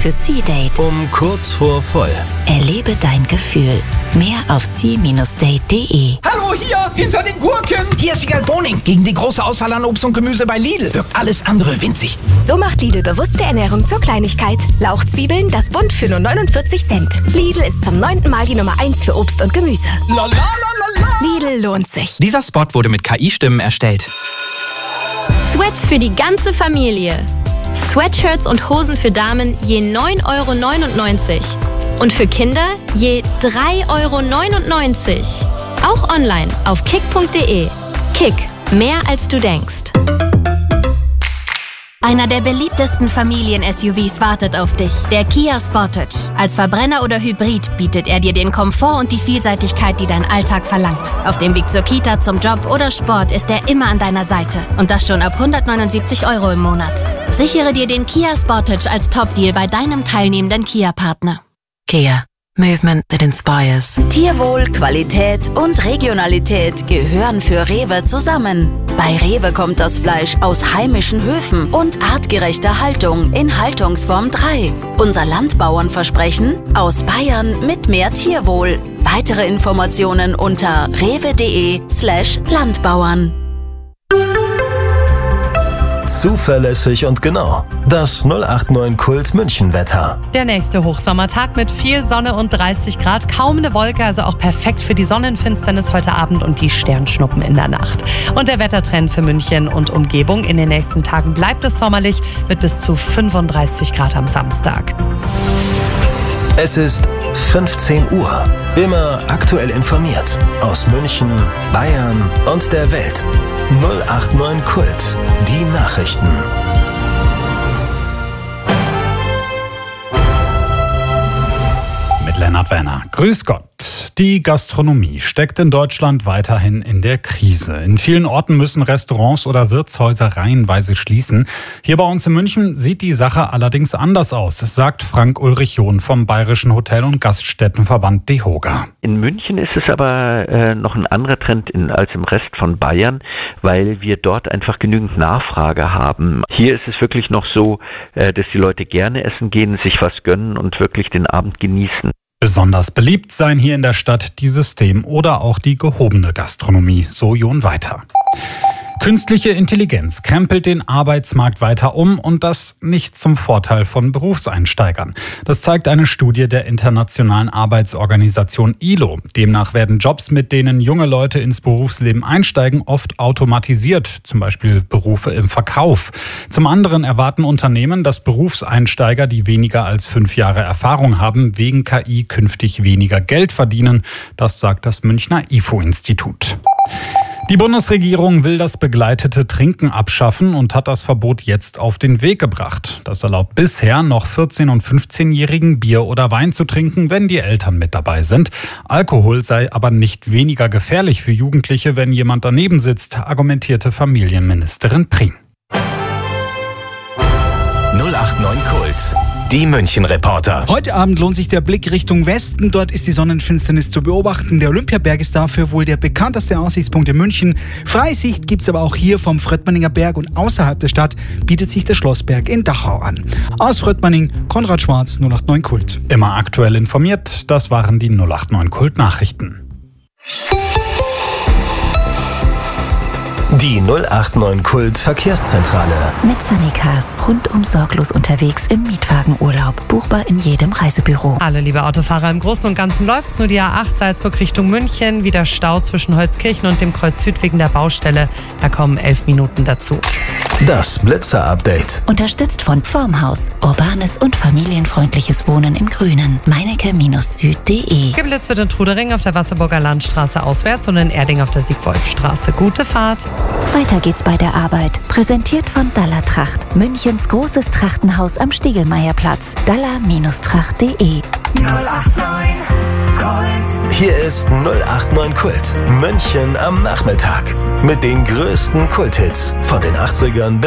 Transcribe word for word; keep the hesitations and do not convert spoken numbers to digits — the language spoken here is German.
für Sea-Date. Um kurz vor voll. Erlebe dein Gefühl. Mehr auf sea Bindestrich date punkt de. Hallo, hier, hinter den Gurken. Hier ist Wiegald Boning. Gegen die große Auswahl an Obst und Gemüse bei Lidl wirkt alles andere winzig. So macht Lidl bewusste Ernährung zur Kleinigkeit. Lauchzwiebeln, das Bund für nur neunundvierzig Cent. Lidl ist zum neunten Mal die Nummer eins für Obst und Gemüse. La, la, la, la, la. Lidl lohnt sich. Dieser Spot wurde mit K I-Stimmen erstellt. Sweats für die ganze Familie. Sweatshirts und Hosen für Damen je neun Euro neunundneunzig. Und für Kinder je drei Euro neunundneunzig. Auch online auf kick punkt de. Kick, mehr als du denkst. Einer der beliebtesten Familien-S U Vs wartet auf dich, der Kia Sportage. Als Verbrenner oder Hybrid bietet er dir den Komfort und die Vielseitigkeit, die dein Alltag verlangt. Auf dem Weg zur Kita, zum Job oder Sport ist er immer an deiner Seite. Und das schon ab hundertneunundsiebzig Euro im Monat. Sichere dir den Kia Sportage als Top-Deal bei deinem teilnehmenden Kia-Partner. Kia. Movement that inspires. Tierwohl, Qualität und Regionalität gehören für Rewe zusammen. Bei Rewe kommt das Fleisch aus heimischen Höfen und artgerechter Haltung in Haltungsform drei. Unser Landbauernversprechen: aus Bayern mit mehr Tierwohl. Weitere Informationen unter rewe.de slash Landbauern. Zuverlässig und genau. Das null acht neun Kult München Wetter. Der nächste Hochsommertag mit viel Sonne und dreißig Grad. Kaum eine Wolke, also auch perfekt für die Sonnenfinsternis heute Abend und die Sternschnuppen in der Nacht. Und der Wettertrend für München und Umgebung: in den nächsten Tagen bleibt es sommerlich mit bis zu fünfunddreißig Grad am Samstag. Es ist fünfzehn Uhr. Immer aktuell informiert. Aus München, Bayern und der Welt. null acht neun Kult. Die Nachrichten. Mit Lennart Werner. Grüß Gott. Die Gastronomie steckt in Deutschland weiterhin in der Krise. In vielen Orten müssen Restaurants oder Wirtshäuser reihenweise schließen. Hier bei uns in München sieht die Sache allerdings anders aus, sagt Frank-Ulrich John vom Bayerischen Hotel- und Gaststättenverband DEHOGA. In München ist es aber äh, noch ein anderer Trend in, als im Rest von Bayern, weil wir dort einfach genügend Nachfrage haben. Hier ist es wirklich noch so, äh, dass die Leute gerne essen gehen, sich was gönnen und wirklich den Abend genießen. Besonders beliebt seien hier in der Stadt die System- oder auch die gehobene Gastronomie, so John weiter. Künstliche Intelligenz krempelt den Arbeitsmarkt weiter um und das nicht zum Vorteil von Berufseinsteigern. Das zeigt eine Studie der Internationalen Arbeitsorganisation I L O. Demnach werden Jobs, mit denen junge Leute ins Berufsleben einsteigen, oft automatisiert, zum Beispiel Berufe im Verkauf. Zum anderen erwarten Unternehmen, dass Berufseinsteiger, die weniger als fünf Jahre Erfahrung haben, wegen K I künftig weniger Geld verdienen. Das sagt das Münchner I F O-Institut. Die Bundesregierung will das begleitete Trinken abschaffen und hat das Verbot jetzt auf den Weg gebracht. Das erlaubt bisher noch vierzehn- und fünfzehnjährigen Bier oder Wein zu trinken, wenn die Eltern mit dabei sind. Alkohol sei aber nicht weniger gefährlich für Jugendliche, wenn jemand daneben sitzt, argumentierte Familienministerin Prien. null acht neun Kult. Die München-Reporter. Heute Abend lohnt sich der Blick Richtung Westen. Dort ist die Sonnenfinsternis zu beobachten. Der Olympiaberg ist dafür wohl der bekannteste Aussichtspunkt in München. Freisicht gibt es aber auch hier vom Fröttmanninger Berg und außerhalb der Stadt bietet sich der Schlossberg in Dachau an. Aus Fröttmanning, Konrad Schwarz, null acht neun Kult. Immer aktuell informiert, das waren die null acht neun Kult-Nachrichten. Die null acht neun Kult Verkehrszentrale. Mit Sunnycars. Rundum sorglos unterwegs im Mietwagenurlaub. Buchbar in jedem Reisebüro. Alle liebe Autofahrer, im Großen und Ganzen läuft's. Nur die A acht Salzburg Richtung München. Wieder Stau zwischen Holzkirchen und dem Kreuz Süd wegen der Baustelle. Da kommen elf Minuten dazu. Das Blitzer-Update. Unterstützt von Formhaus. Urbanes und familienfreundliches Wohnen im Grünen. meinecke Süd punkt de. Geblitzt wird in Trudering auf der Wasserburger Landstraße auswärts und in Erding auf der Siegwolfstraße. Gute Fahrt. Weiter geht's bei der Arbeit. Präsentiert von Dalla Tracht. Münchens großes Trachtenhaus am Stiegelmeierplatz. dalla Tracht punkt de. null acht neun Kult. Hier ist null acht neun Kult. München am Nachmittag. Mit den größten Kulthits von den achtzigern bis